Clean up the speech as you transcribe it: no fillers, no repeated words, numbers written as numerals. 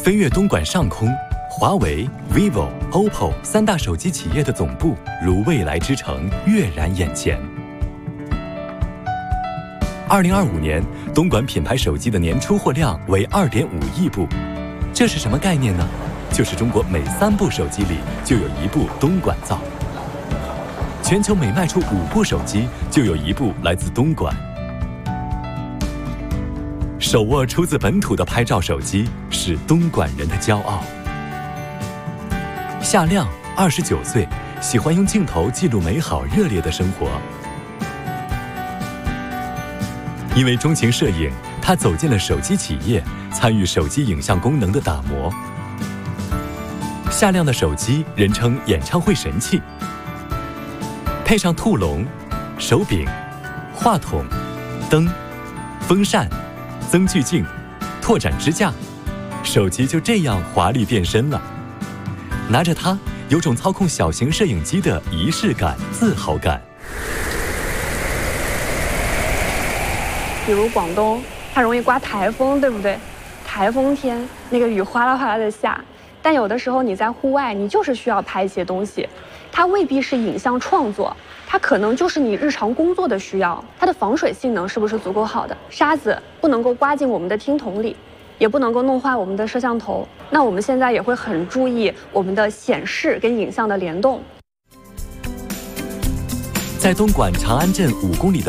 飞越东莞上空，华为、vivo、OPPO 3大手机企业的总部如未来之城跃然眼前。2025年，东莞品牌手机的年出货量为2.5亿部，这是什么概念呢？就是中国每3部手机里就有1部东莞造，全球每卖出5部手机就有1部来自东莞。手握出自本土的拍照手机是东莞人的骄傲。夏亮29岁，喜欢用镜头记录美好热烈的生活。因为钟情摄影，他走进了手机企业，参与手机影像功能的打磨。夏亮的手机人称演唱会神器，配上兔笼、手柄、话筒、灯、风扇、增距镜、拓展支架，手机就这样华丽变身了。拿着它，有种操控小型摄影机的仪式感、自豪感。 比如广东，它容易刮台风，对不对？台风天，那个雨哗啦哗啦的下，但有的时候你在户外，你就是需要拍一些东西，它未必是影像创作，它可能就是你日常工作的需要。它的防水性能是不是足够好的？沙子不能够刮进我们的听筒里，也不能够弄坏我们的摄像头。那我们现在也会很注意我们的显示跟影像的联动。 在东莞长安镇5公里的